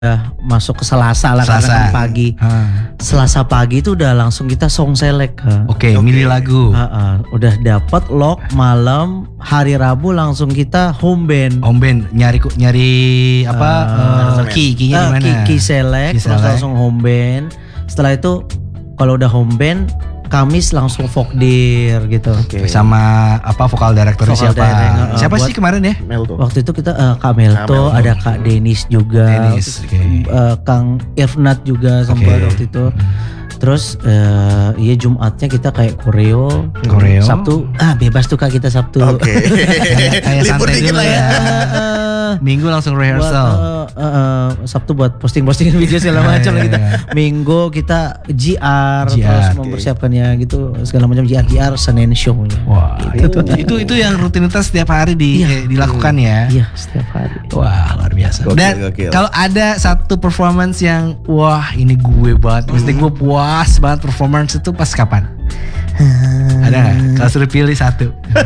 masuk ke Selasa lah karena kan pagi. Selasa pagi itu udah langsung kita song select. Oke, milih lagu. Udah dapat lock malam, hari Rabu langsung kita home band. Home band nyari apa key-nya di mana? Key select terus langsung home band. Setelah itu kalau udah home band Kamis langsung Vokdir gitu. Sama apa vokal director siapa? Siapa sih kemarin ya? Melto. Waktu itu kita Kak Melto, ada Kak Denis juga, Kang Irfnat juga sempat waktu itu. Terus iya Jumatnya kita kayak koreo. Sabtu bebas tuh Kak kita Sabtu. Kayak libur dikit lah ya. Minggu langsung rehearsal. Sabtu buat posting-posting video segala macam lah kita. Minggu kita GR terus mempersiapkannya gitu segala macam GR Senin show-nya. Wah, itu yang rutinitas setiap hari dilakukan ya. Iya, setiap hari. Wah, luar biasa. Dan kalau ada satu performance yang wah, ini gue banget, mesti gue puas banget performance itu pas kapan? Ada nggak? Kalau suruh pilih satu.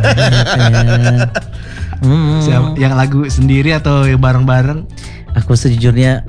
Yang lagu sendiri atau yang bareng-bareng? Aku sejujurnya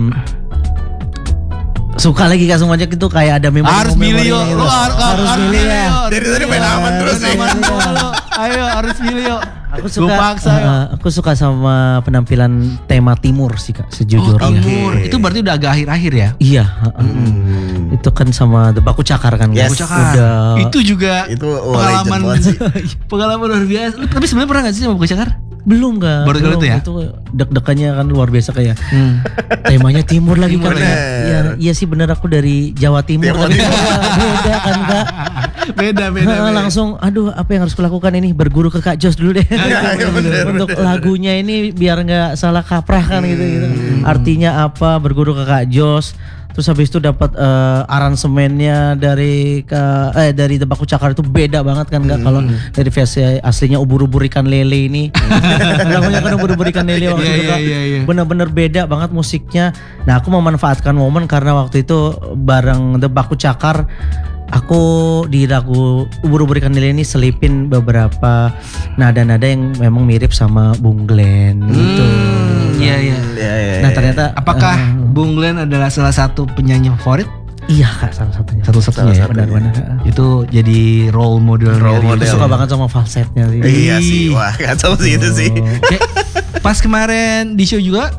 suka lagi Kak semuanya itu kayak ada memori. Harus milih yo. Harus milih ya. Dari tadi main aman terus nih. Ayo harus milih yo. Aku suka sama penampilan tema Timur sih Kak sejujurnya. Timur. Itu berarti udah agak akhir-akhir ya? Iya. Itu kan sama The Baku Cakar kan. Yes. Itu juga pengalaman luar biasa. Tapi sebenarnya pernah gak sih sama Baku Cakar? Belum Kak. Baru kali itu ya? Itu deg-degannya kan luar biasa kayak temanya Timur lagi kan. Iya sih bener aku dari Jawa Timur. Beda kan Kak. Beda. Langsung aduh apa yang harus kulakukan ini berguru ke Kak Jos dulu deh. Untuk lagunya ini biar gak salah kaprah kan gitu. Artinya apa berguru ke Kak Jos. Terus habis itu dapat aransemennya dari The Baku Cakar itu beda banget kan Kak. Kalau dari versi aslinya ubur-ubur ikan lele ini. Lagunya kan ubur-ubur ikan lele waktu itu Kak. Bener-bener beda banget musiknya. Nah aku memanfaatkan momen karena waktu itu bareng The Baku Cakar aku di lagu ubur-ubur ikan lele ini selipin beberapa nada-nada yang memang mirip sama Bung Glenn gitu. Iya. Nah ternyata apakah Bung Glenn adalah salah satu penyanyi favorit? Iya Kak salah satunya. Satu-satunya. Benar-benar. Itu jadi role model. Suka banget sama falsetnya. Iya sih, wah kacau sih itu sih. Pas kemarin di show juga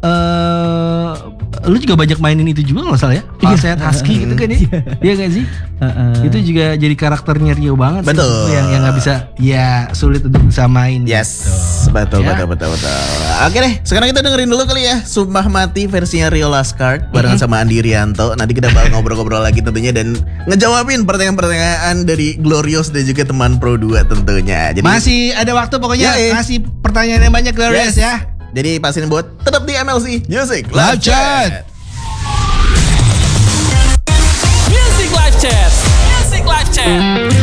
lu juga banyak mainin itu juga nggak salah ya, falset husky gitu kan ya. Iya gak sih? Itu juga jadi karakternya Rio banget. Betul. Sih, yang nggak bisa ya sulit untuk disamain. Yes, betul. Oke deh, sekarang kita dengerin dulu kali ya Sumpah Mati versinya Rio Laskard barengan sama Andi Rianto. Nanti kita bakal ngobrol-ngobrol lagi tentunya dan ngejawabin pertanyaan-pertanyaan dari Glorious dan juga teman Pro 2 tentunya. Jadi masih ada waktu pokoknya, masih pertanyaan yang banyak Glorious ya. Jadi pastiin buat tetap di MLC Music Live Chat.